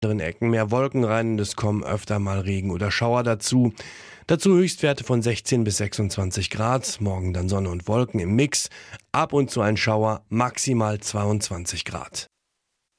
anderen Ecken mehr Wolken rein und es kommen öfter mal Regen oder Schauer dazu. Dazu Höchstwerte von 16 bis 26 Grad, morgen dann Sonne und Wolken im Mix, ab und zu ein Schauer, maximal 22 Grad.